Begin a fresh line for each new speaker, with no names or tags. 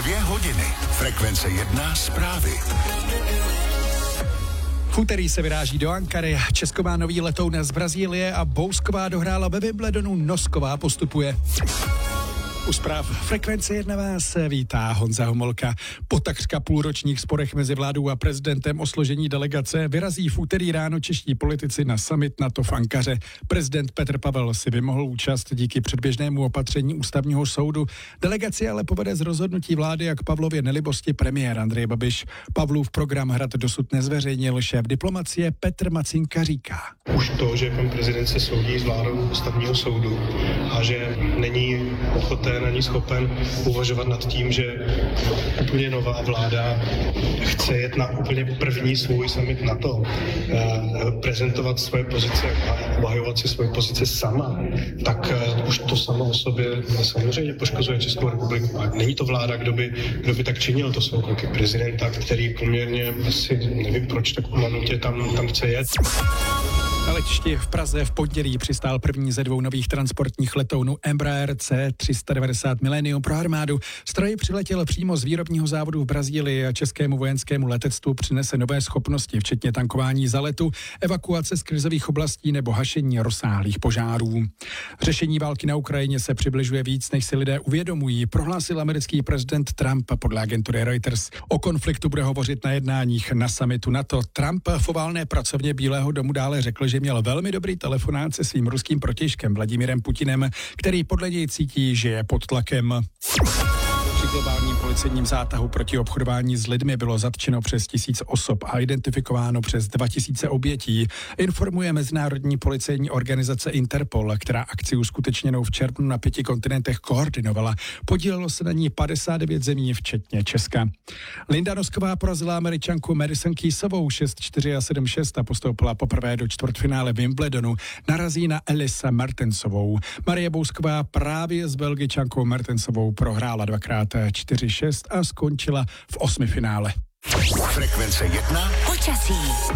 2 hodiny. Frekvence 1 zprávy.
V úterý se vyráží do Ankary, Česko má nový letoun z Brazílie a Bousková dohrála ve Wimbledonu, Nosková postupuje. U zpráv Frekvence 1 vás vítá Honza Homolka. Po takřka půlročních sporech mezi vládou a prezidentem o složení delegace vyrazí v úterý ráno čeští politici na summit NATO v Ankaře. Prezident Petr Pavel si vymohl účast díky předběžnému opatření ústavního soudu. Delegaci ale povede z rozhodnutí vlády a k Pavlově nelibosti premiér Andrej Babiš. Pavlův program hrad dosud nezveřejnil, šéf diplomacie Petr Macinka říká.
Už to, že pan prezident se soudí s vládou ústavního soudu a že není ochoten ani schopen uvažovat nad tím, že úplně nová vláda chce jet na úplně první svůj summit NATO, prezentovat svoje pozice a obhajovat si svoje pozice sama, tak už to samo o sobě samozřejmě poškozuje Českou republiku. A není to vláda, kdo by tak činil, to jsou kroky prezidenta, který poměrně asi nevím proč tak umanutě tam chce jet.
Na letišti v Praze v pondělí přistál první ze 2 nových transportních letounů Embraer C390 Millennium pro armádu. Stroj přiletěl přímo z výrobního závodu v Brazílii a českému vojenskému letectvu přinese nové schopnosti, včetně tankování za letu, evakuace z krizových oblastí nebo hašení rozsáhlých požárů. Řešení války na Ukrajině se přibližuje víc, než si lidé uvědomují, prohlásil americký prezident Trump podle agentury Reuters. O konfliktu bude hovořit na jednáních na summitu NATO. Trump v oválné pracovně Bílého domu dále řekl, že měl velmi dobrý telefonát se svým ruským protějškem Vladimirem Putinem, který podle něj cítí, že je pod tlakem. Při globálním policejním zátahu proti obchodování s lidmi bylo zatčeno přes 1000 osob a identifikováno přes 2000 obětí, informuje mezinárodní policejní organizace Interpol, která akci uskutečněnou v červnu na 5 kontinentech koordinovala. Podílelo se na ní 59 zemí, včetně Česka. Linda Nosková porazila Američanku Madison Keysovou 6-4 a 7-6 a postoupila poprvé do čtvrtfinále Wimbledonu. Narazí na Elise Mertensovou. Marie Bousková právě s Belgičankou Mertensovou prohrála 2x 4-6 a skončila v 8. finále.
Frekvence 1
počasí.